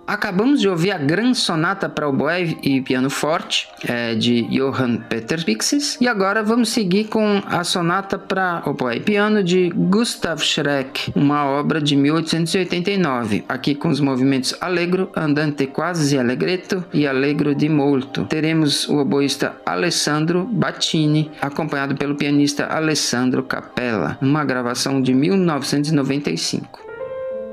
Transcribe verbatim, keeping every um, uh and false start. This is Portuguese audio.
acabamos de ouvir a Grande Sonata para oboé e piano forte, é, de Johann Peter Pixis, e agora vamos seguir com a Sonata para oboé e piano de Gustav Schreck, uma obra de mil oitocentos e oitenta e nove, aqui com os movimentos Allegro, Andante quasi allegretto e Allegro di molto. Teremos o oboísta Alessandro Battini, acompanhado pelo pianista Alessandro Capella, uma gravação de mil novecentos e noventa e cinco.